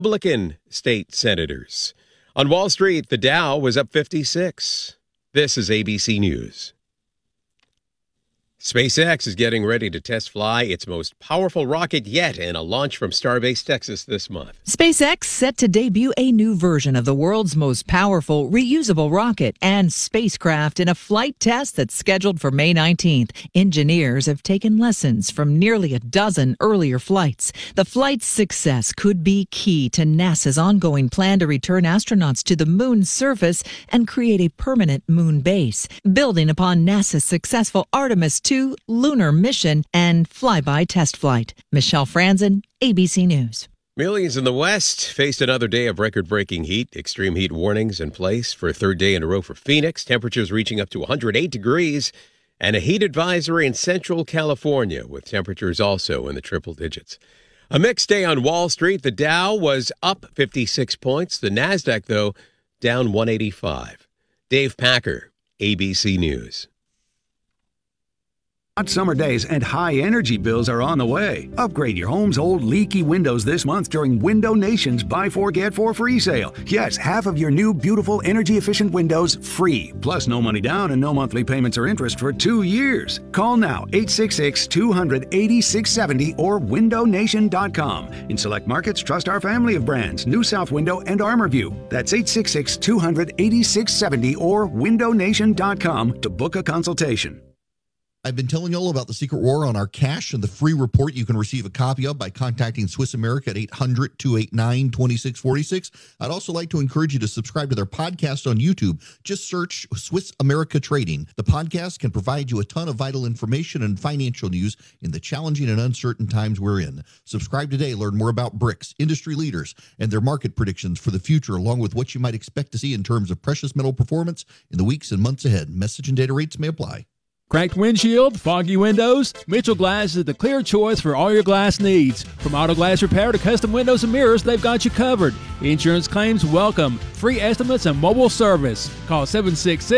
Republican state senators. On Wall Street, the Dow was up 56. This is ABC News. SpaceX is getting ready to test fly its most powerful rocket yet in a launch from Starbase, Texas this month. SpaceX set to debut a new version of the world's most powerful reusable rocket and spacecraft in a flight test that's scheduled for May 19th. Engineers have taken lessons from nearly a dozen earlier flights. The flight's success could be key to NASA's ongoing plan to return astronauts to the moon's surface and create a permanent moon base, building upon NASA's successful Artemis II lunar mission and flyby test flight. Michelle Franzen, ABC News. Millions in the West faced another day of record-breaking heat. Extreme heat warnings in place for a third day in a row for Phoenix. Temperatures reaching up to 108 degrees. And a heat advisory in Central California with temperatures also in the triple digits. A mixed day on Wall Street. The Dow was up 56 points. The NASDAQ, though, down 185. Dave Packer, ABC News. Hot summer days and high energy bills are on the way. Upgrade your home's old leaky windows this month during Window Nation's Buy 4 Get 4 free sale. Yes, half of your new beautiful energy efficient windows free. Plus no money down and no monthly payments or interest for 2 years. Call now 866-200-8670 or windownation.com. In select markets, trust our family of brands, New South Window and ArmorView. That's 866-200-8670 or windownation.com to book a consultation. I've been telling you all about the Secret War on our cash and the free report you can receive a copy of by contacting Swiss America at 800-289-2646. I'd also like to encourage you to subscribe to their podcast on YouTube. Just search Swiss America Trading. The podcast can provide you a ton of vital information and financial news in the challenging and uncertain times we're in. Subscribe today. Learn more about BRICS, industry leaders, and their market predictions for the future, along with what you might expect to see in terms of precious metal performance in the weeks and months ahead. Message and data rates may apply. Cracked windshield, foggy windows? Mitchell Glass is the clear choice for all your glass needs. From auto glass repair to custom windows and mirrors, they've got you covered. Insurance claims welcome. Free estimates and mobile service. Call 766